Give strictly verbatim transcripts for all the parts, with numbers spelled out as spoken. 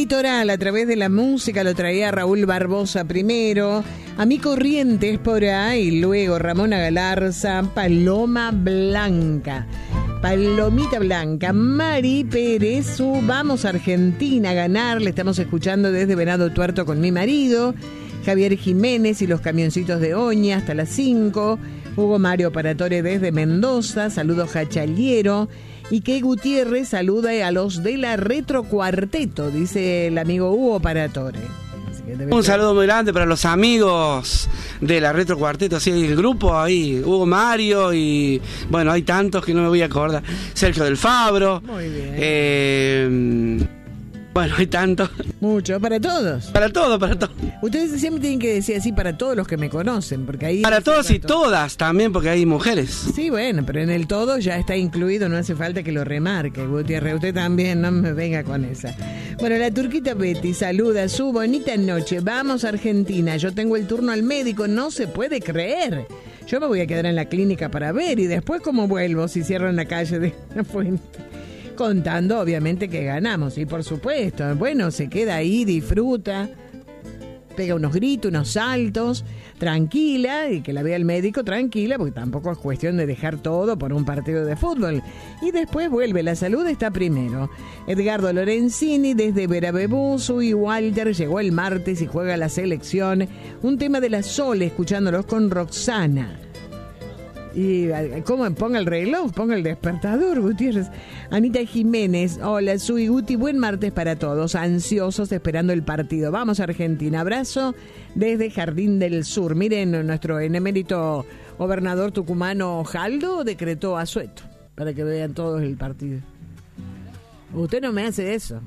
litoral a través de la música lo traía Raúl Barbosa primero, a mi Corrientes por ahí, luego Ramona Galarza, Paloma Blanca, Palomita Blanca, Mari Pérez, su Vamos Argentina a ganar, le estamos escuchando desde Venado Tuerto con mi marido, Javier Jiménez y los camioncitos de Oña hasta las cinco, Hugo Mario Paratore desde Mendoza, saludos Jachaliero. Y que Gutiérrez saluda a los de la Retro Cuarteto, dice el amigo Hugo Paratore. Un saludo muy grande para los amigos de la Retro Cuarteto, así el grupo ahí, Hugo Mario y bueno, hay tantos que no me voy a acordar. Sergio del Fabro. Muy bien. Eh, bueno, hay tantos. Mucho, para todos. Para todos, para todos. Ustedes siempre tienen que decir así para todos los que me conocen, porque ahí... Para todos y todas también, porque hay mujeres. Sí, bueno, pero en el todo ya está incluido, no hace falta que lo remarque, Gutiérrez. Usted también, no me venga con esa. Bueno, la turquita Betty saluda, su bonita noche. Vamos Argentina, yo tengo el turno al médico, no se puede creer. Yo me voy a quedar en la clínica para ver y después cómo vuelvo si cierran la calle de la Fuente. Contando, obviamente, que ganamos, y por supuesto, bueno, se queda ahí, disfruta, pega unos gritos, unos saltos, tranquila, y que la vea el médico tranquila, porque tampoco es cuestión de dejar todo por un partido de fútbol. Y después vuelve, la salud está primero. Edgardo Lorenzini desde Verabebú, y Walter llegó el martes y juega la selección. Un tema de la Sole, escuchándolos con Roxana. Y ¿cómo? Ponga el reloj, ponga el despertador, Gutiérrez. Anita Jiménez, hola, Sui Guti, buen martes para todos, ansiosos esperando el partido. Vamos Argentina, abrazo desde Jardín del Sur. Miren, nuestro enemérito gobernador tucumano Jaldo decretó asueto para que vean todos el partido. Usted no me hace eso.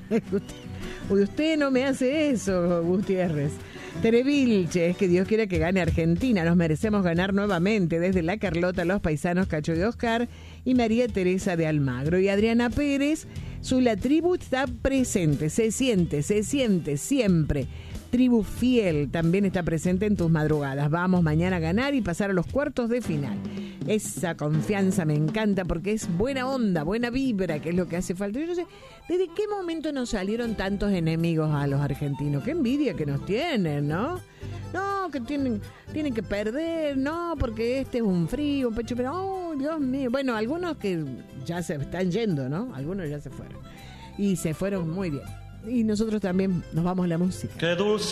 Usted no me hace eso, Gutiérrez. Tere Vilches, que Dios quiera que gane Argentina, nos merecemos ganar nuevamente. Desde La Carlota, los paisanos Cacho de Oscar y María Teresa de Almagro. Y Adriana Pérez, su la tribu está presente, se siente, se siente siempre. Tribu fiel también está presente en tus madrugadas. Vamos mañana a ganar y pasar a los cuartos de final. Esa confianza me encanta porque es buena onda, buena vibra, que es lo que hace falta. Yo no sé, ¿desde qué momento nos salieron tantos enemigos a los argentinos? Qué envidia que nos tienen, ¿no? No, que tienen, tienen que perder, no, porque este es un frío, un pecho, pero, oh, Dios mío. Bueno, algunos que ya se están yendo, ¿no? Algunos ya se fueron. Y se fueron muy bien. Y nosotros también nos vamos a la música. Qué dulce.